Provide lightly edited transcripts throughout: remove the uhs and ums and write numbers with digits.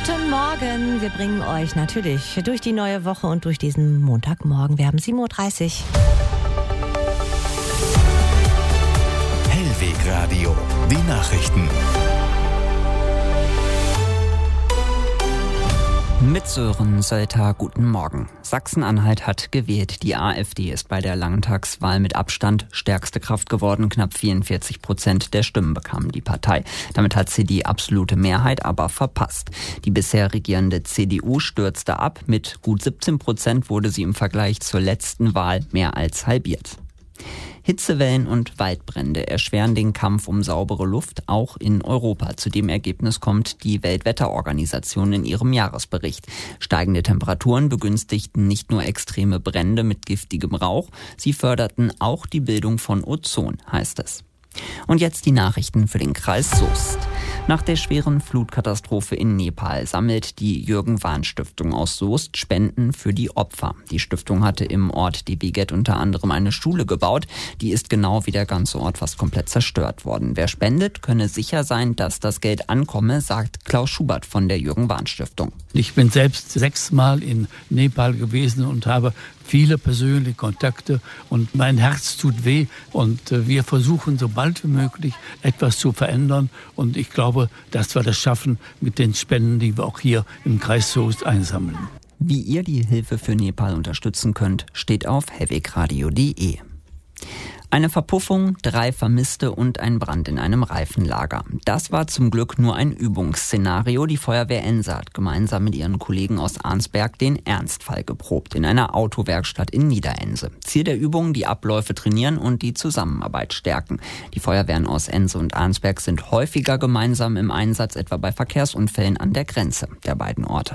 Guten Morgen. Wir bringen euch natürlich durch die neue Woche und durch diesen Montagmorgen. Wir haben 7.30 Uhr. Hellweg Radio, die Nachrichten. Mit Sören Sölter, guten Morgen. Sachsen-Anhalt hat gewählt. Die AfD ist bei der Landtagswahl mit Abstand stärkste Kraft geworden. Knapp 44% der Stimmen bekam die Partei. Damit hat sie die absolute Mehrheit aber verpasst. Die bisher regierende CDU stürzte ab. Mit gut 17% wurde sie im Vergleich zur letzten Wahl mehr als halbiert. Hitzewellen und Waldbrände erschweren den Kampf um saubere Luft auch in Europa. Zu dem Ergebnis kommt die Weltwetterorganisation in ihrem Jahresbericht. Steigende Temperaturen begünstigten nicht nur extreme Brände mit giftigem Rauch, sie förderten auch die Bildung von Ozon, heißt es. Und jetzt die Nachrichten für den Kreis Soest. Nach der schweren Flutkatastrophe in Nepal sammelt die Jürgen-Wahn-Stiftung aus Soest Spenden für die Opfer. Die Stiftung hatte im Ort Deviget unter anderem eine Schule gebaut. Die ist genau wie der ganze Ort fast komplett zerstört worden. Wer spendet, könne sicher sein, dass das Geld ankomme, sagt Klaus Schubert von der Jürgen-Wahn-Stiftung. Ich bin selbst 6-mal in Nepal gewesen und habe viele persönliche Kontakte und mein Herz tut weh und wir versuchen so bald wie möglich etwas zu verändern und ich glaube, dass wir das schaffen mit den Spenden, die wir auch hier im Kreis Soest einsammeln. Wie ihr die Hilfe für Nepal unterstützen könnt, steht auf hellwegradio.de. Eine Verpuffung, 3 Vermisste und ein Brand in einem Reifenlager. Das war zum Glück nur ein Übungsszenario. Die Feuerwehr Ense hat gemeinsam mit ihren Kollegen aus Arnsberg den Ernstfall geprobt in einer Autowerkstatt in Niederense. Ziel der Übung, die Abläufe trainieren und die Zusammenarbeit stärken. Die Feuerwehren aus Ense und Arnsberg sind häufiger gemeinsam im Einsatz, etwa bei Verkehrsunfällen an der Grenze der beiden Orte.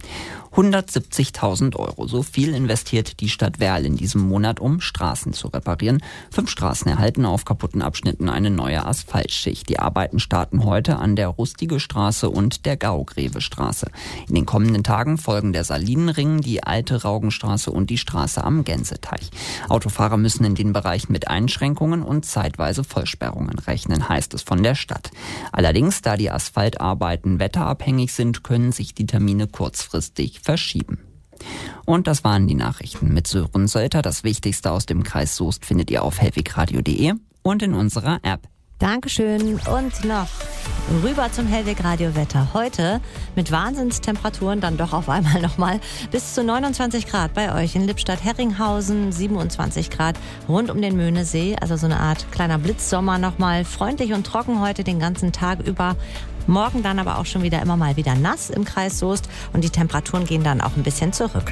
170.000 €. So viel investiert die Stadt Werl in diesem Monat, um Straßen zu reparieren. 5 Straßen erhalten auf kaputten Abschnitten eine neue Asphaltschicht. Die Arbeiten starten heute an der Rustige Straße und der Gaugreve-Straße. In den kommenden Tagen folgen der Salinenring, die alte Raugenstraße und die Straße am Gänseteich. Autofahrer müssen in den Bereichen mit Einschränkungen und zeitweise Vollsperrungen rechnen, heißt es von der Stadt. Allerdings, da die Asphaltarbeiten wetterabhängig sind, können sich die Termine kurzfristig verschieben. Und das waren die Nachrichten mit Sören Sölter. Das Wichtigste aus dem Kreis Soest findet ihr auf hellwegradio.de und in unserer App. Dankeschön. Und noch rüber zum Hellweg-Radio-Wetter. Heute mit Wahnsinnstemperaturen dann doch auf einmal nochmal bis zu 29 Grad bei euch in Lippstadt-Herringhausen, 27 Grad rund um den Möhnesee. Also so eine Art kleiner Blitzsommer nochmal. Freundlich und trocken heute den ganzen Tag über. Morgen dann aber auch schon wieder immer mal wieder nass im Kreis Soest und die Temperaturen gehen dann auch ein bisschen zurück.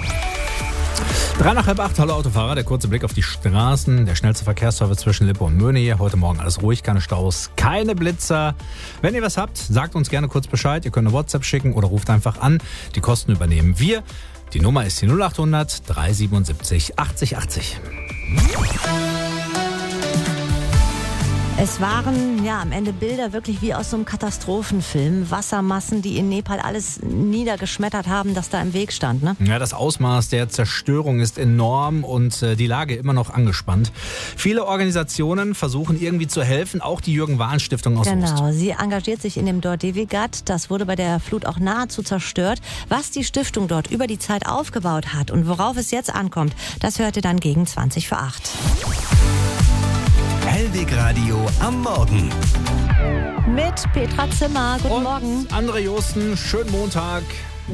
7:03, hallo Autofahrer, der kurze Blick auf die Straßen, der schnellste Verkehrsservice zwischen Lippe und Möhne hier. Heute Morgen alles ruhig, keine Staus, keine Blitzer. Wenn ihr was habt, sagt uns gerne kurz Bescheid. Ihr könnt eine WhatsApp schicken oder ruft einfach an. Die Kosten übernehmen wir. Die Nummer ist die 0800 377 80 80. Es waren ja am Ende Bilder wirklich wie aus so einem Katastrophenfilm. Wassermassen, die in Nepal alles niedergeschmettert haben, das da im Weg stand, ne? Ja, das Ausmaß der Zerstörung ist enorm und die Lage immer noch angespannt. Viele Organisationen versuchen irgendwie zu helfen, auch die Jürgen-Wahn-Stiftung aus Soest. Genau, sie engagiert sich in dem Dorf Devigat. Das wurde bei der Flut auch nahezu zerstört. Was die Stiftung dort über die Zeit aufgebaut hat und worauf es jetzt ankommt, das hört ihr dann gegen 8:20. Hellweg Radio am Morgen. Mit Petra Zimmer. Guten Morgen. André Josten, schönen Montag.